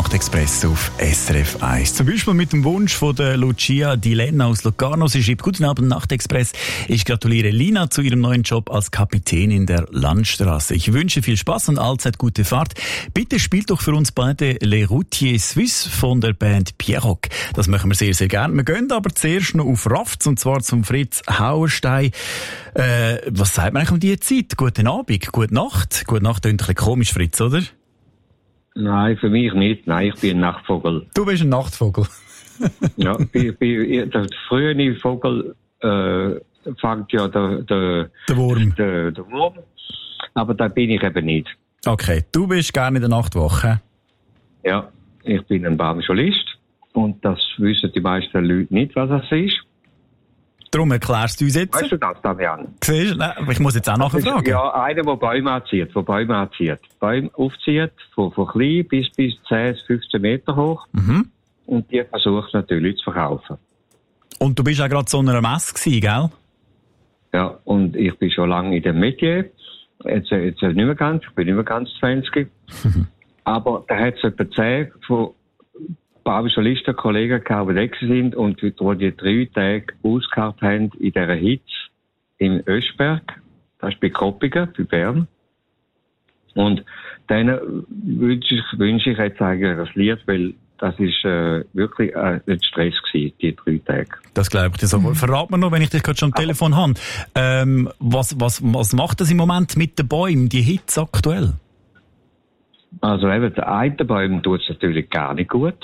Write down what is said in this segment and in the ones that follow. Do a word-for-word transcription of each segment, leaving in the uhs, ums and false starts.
Nachtexpress auf S R F eins. Zum Beispiel mit dem Wunsch von der Lucia Di Lenna aus Locarno. Sie schreibt: Guten Abend, Nachtexpress. Ich gratuliere Lina zu ihrem neuen Job als Kapitän in der Landstraße. Ich wünsche viel Spaß und allzeit gute Fahrt. Bitte spielt doch für uns beide Les Routiers Suisses von der Band Pierrock. Das machen wir sehr, sehr gerne. Wir gehen aber zuerst noch auf Rafts, und zwar zum Fritz Hauerstein. Äh, was sagt man eigentlich um diese Zeit? Guten Abend, gute Nacht. Gute Nacht klingt ein bisschen komisch, Fritz, oder? Nein, für mich nicht. Nein, ich bin ein Nachtvogel. Du bist ein Nachtvogel. Ja, ich bin, der frühe Vogel äh, fängt ja der, der, der Wurm. Der, der Wurm. Aber da bin ich eben nicht. Okay, du bist gerne in der Nachtwache. Ja, ich bin ein Baumschulist. Und das wissen die meisten Leute nicht, was das ist. Darum erklärst du uns jetzt. Weißt du das, Damian? Siehst du? Nein, aber ich muss jetzt auch nachher fragen. Ja, einer, der Bäume anzieht, der Bäume anzieht. Bäume aufzieht, von, von klein bis, bis zehn, fünfzehn Meter hoch. Mhm. Und die versucht natürlich zu verkaufen. Und du bist auch gerade so einer Messe gewesen, gell? Ja, und ich bin schon lange in dem Metier. Jetzt, jetzt nicht mehr ganz, ich bin nicht mehr ganz zwanzig. Mhm. Aber da hat es etwa zehn von Baumschulisten, Kollegen gehabt, die da sind und die die drei Tage ausgeharrt haben in dieser Hitze in Öschberg. Das ist bei Koppingen, bei Bern. Und denen wünsche ich, wünsche ich jetzt eigentlich das Lied, weil das ist äh, wirklich äh, ein Stress gewesen, die drei Tage. Das glaube ich dir so. Mhm. Verrat mir noch, wenn ich dich gerade schon am Telefon habe, ähm, was, was, was macht das im Moment mit den Bäumen, die Hitze aktuell? Also eben, den einen Bäumen tut es natürlich gar nicht gut.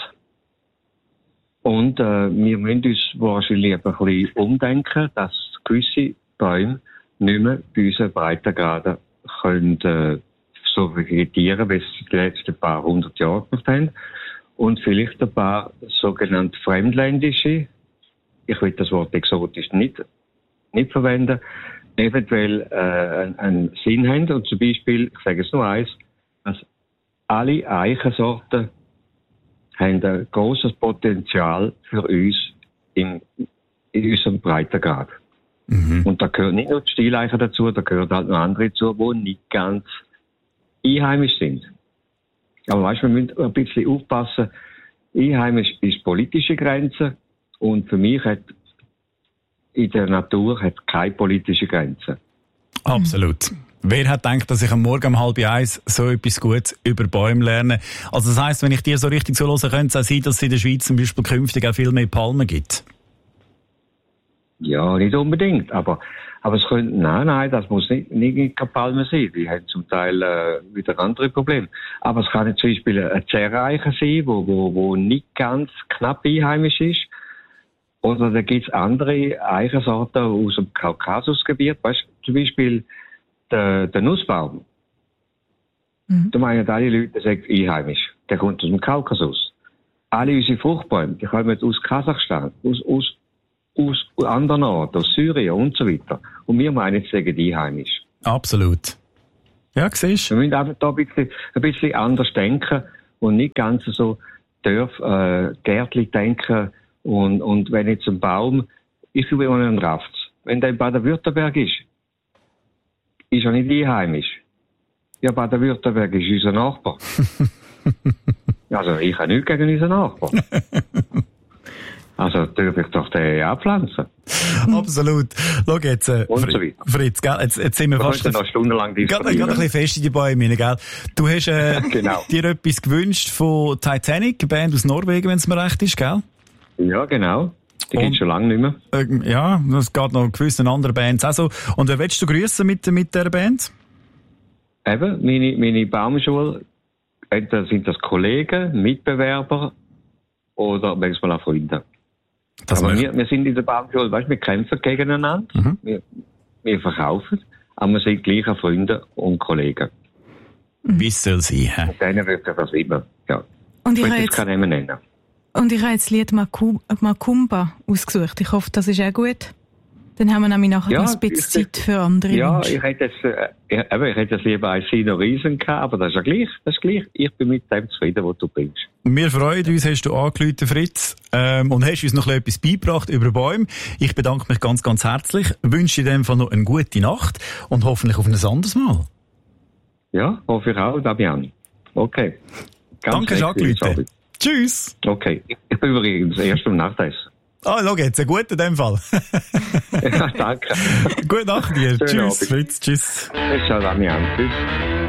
Und äh, wir müssen uns wahrscheinlich ein bisschen umdenken, dass gewisse Bäume nicht mehr bei unseren Breitengraden können, äh, so vegetieren, wie sie die letzten paar hundert Jahre gemacht haben. Und vielleicht ein paar sogenannte fremdländische, ich will das Wort exotisch nicht, nicht verwenden, eventuell äh, einen, einen Sinn haben. Und zum Beispiel, ich sage es nur eins, dass alle Eichensorten haben ein grosses Potenzial für uns in, in unserem Breitengrad. Mhm. Und da gehört nicht nur die Stieleiche dazu, da gehören halt noch andere dazu, die nicht ganz einheimisch sind. Aber weißt, wir müssen ein bisschen aufpassen. Einheimisch ist politische Grenze und für mich hat in der Natur hat keine politische Grenze. Absolut. Wer hat gedacht, dass ich am Morgen um halb eins so etwas Gutes über Bäume lerne? Also das heisst, wenn ich dir so richtig so höre, könnte es auch sein, dass es in der Schweiz zum Beispiel künftig auch viel mehr Palmen gibt? Ja, nicht unbedingt. Aber, aber es könnte, nein, nein, das muss nicht, nicht keine Palmen sein. Die haben zum Teil äh, wieder andere Probleme. Aber es kann nicht zum Beispiel eine Zerreiche sein, wo, wo, wo nicht ganz knapp einheimisch ist. Oder da gibt es andere Eichensorten aus dem Kaukasusgebiet. Weißt du, zum Beispiel Der, der Nussbaum. Mhm. Da meinen alle Leute, der sagt einheimisch. Der kommt aus dem Kaukasus. Alle unsere Fruchtbäume, die kommen aus Kasachstan, aus, aus, aus anderen Orten, aus Syrien und so weiter. Und wir meinen, sie sagen einheimisch. Absolut. Ja, siehst du. Wir müssen einfach da ein bisschen, ein bisschen anders denken und nicht ganz so Dörf, äh, gärtlich denken. Und, und wenn jetzt ein Baum, ich will einen Rafts, wenn der in Baden-Württemberg ist, ist ja nicht einheimisch. Ja, Baden-Württemberg ist unser Nachbar. Also, ich habe nichts gegen unseren Nachbar. Also, darf ich doch den abpflanzen. Absolut. Schau jetzt, äh, und so weiter. Fritz, gell? Jetzt, jetzt sind wir wir fast... noch stundenlang diskutieren. Gerade ein bisschen fest in die Bäume rein, gell? Du hast äh, genau. dir etwas gewünscht von Titanic, eine Band aus Norwegen, wenn es mir recht ist, gell? Ja, genau. Die gibt es schon lange nicht mehr. Äh, ja, es geht noch gewissen anderen Bands auch so. Und wer willst du grüßen mit, mit dieser Band? Eben, meine, meine Baumschule, entweder sind das Kollegen, Mitbewerber oder manchmal auch Freunde. Das aber wir, wir sind in der Baumschule, weißt du, wir kämpfen gegeneinander, mhm. wir, wir verkaufen, aber wir sind gleich auch Freunde und Kollegen. Wie soll sie, hä? Und denen wird das immer, ja. Und ich, ich jetzt... kann Namen nennen. Und ich habe jetzt das Lied Makumba ausgesucht. Ich hoffe, das ist auch gut. Dann haben wir nämlich nachher ja, noch ein bisschen Zeit für andere Ja, Wünsche. ich hätte jetzt, äh, ich hätte jetzt lieber ein Sino Riesen gehabt, aber das ist ja gleich, das ist gleich. Ich bin mit dem zufrieden, was du bringst. Wir freuen uns, hast du angerufen, Fritz, ähm, und hast uns noch etwas beigebracht über Bäume. Ich bedanke mich ganz, ganz herzlich, wünsche dir in dem Fall noch eine gute Nacht und hoffentlich auf ein anderes Mal. Ja, hoffe ich auch, Damian. Okay. Ganz Danke, Jacques Leute. Tschüss. Okay, ich bin übrigens erst am Nachtessen. Ah, schau jetzt, ein guter in dem Fall. Ja, danke. Gute Nacht dir. Schönen Tschüss, Abend. Fritz. Tschüss. Ciao, Damian. Tschüss.